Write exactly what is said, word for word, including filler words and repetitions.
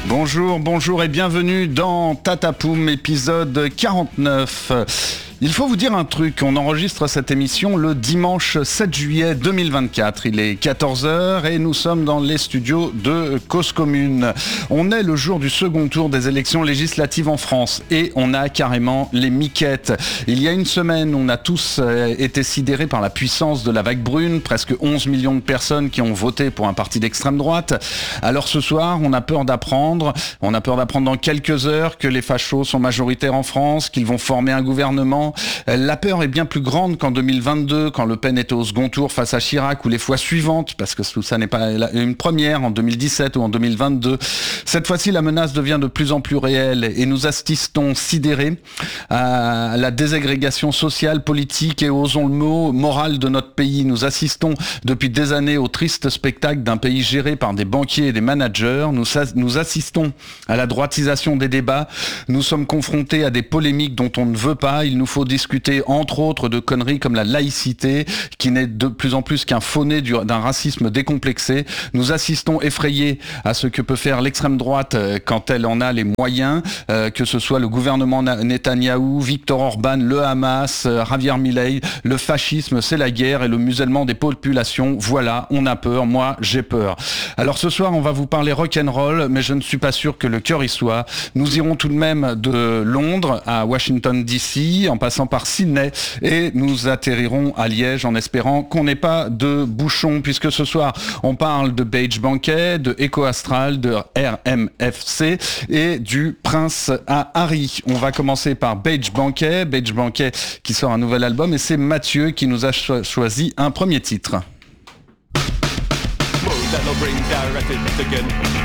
Bonjour, bonjour et bienvenue dans Tatapoum, épisode quarante-neuf. Il faut vous dire un truc, on enregistre cette émission le dimanche sept juillet deux mille vingt-quatre. Il est quatorze heures et nous sommes dans les studios de Cause Commune. On est le jour du second tour des élections législatives en France et on a carrément les miquettes. Il y a une semaine, on a tous été sidérés par la puissance de la vague brune, presque onze millions de personnes qui ont voté pour un parti d'extrême droite. Alors ce soir, on a peur d'apprendre, on a peur d'apprendre dans quelques heures que les fachos sont majoritaires en France, qu'ils vont former un gouvernement. La peur est bien plus grande qu'en deux mille vingt-deux, quand Le Pen était au second tour face à Chirac, ou les fois suivantes, parce que tout ça n'est pas une première, en deux mille dix-sept ou en deux mille vingt-deux. Cette fois-ci, la menace devient de plus en plus réelle et nous assistons sidérés à la désagrégation sociale, politique et, osons le mot, morale de notre pays. Nous assistons depuis des années au triste spectacle d'un pays géré par des banquiers et des managers. Nous, nous assistons à la droitisation des débats. Nous sommes confrontés à des polémiques dont on ne veut pas. Il nous faut discuter entre autres de conneries comme la laïcité, qui n'est de plus en plus qu'un faux nez d'un racisme décomplexé. Nous assistons effrayés à ce que peut faire l'extrême droite quand elle en a les moyens, euh, que ce soit le gouvernement Netanyahou, Viktor Orban, le Hamas, euh, Javier Milei. Le fascisme, c'est la guerre et le musellement des populations. Voilà, on a peur, moi j'ai peur. Alors ce soir, on va vous parler rock'n'roll, mais je ne suis pas sûr que le cœur y soit. Nous irons tout de même de Londres à Washington D C, en passant par Sydney, et nous atterrirons à Liège en espérant qu'on n'ait pas de bouchons, puisque ce soir on parle de Beige Banquet, de Echo Astral, de R M F C et du Prince à Harry. On va commencer par Beige Banquet, Beige Banquet qui sort un nouvel album, et c'est Mathieu qui nous a cho- choisi un premier titre.